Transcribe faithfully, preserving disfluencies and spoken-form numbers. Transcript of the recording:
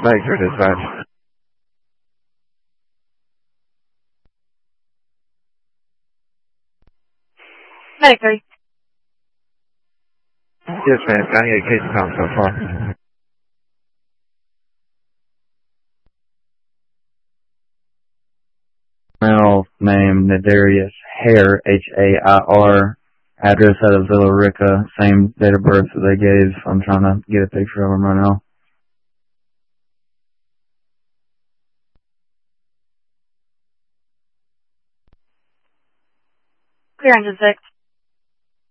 Vector dispatch. Medic three. Yes, ma'am. I need a case of count so far. Male name Nadarius Hair, H A I R. Address out of Villa Rica. Same date of birth that they gave. I'm trying to get a picture of him right now. Clear engine six.